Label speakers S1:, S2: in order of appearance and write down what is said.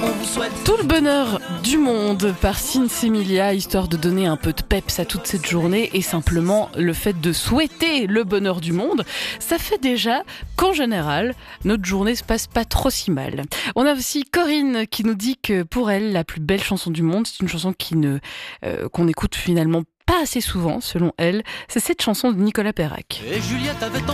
S1: On vous souhaite
S2: Tout le bonheur du monde par Sinsemilia, histoire de donner un peu de peps à toute cette journée, et simplement le fait de souhaiter le bonheur du monde, ça fait déjà qu'en général, notre journée se passe pas trop si mal. On a aussi Corinne qui nous dit que pour elle, la plus belle chanson du monde, c'est une chanson qu'on écoute finalement pas assez souvent, selon elle, c'est cette chanson de Nicolas Perrac.
S1: et Juliette avait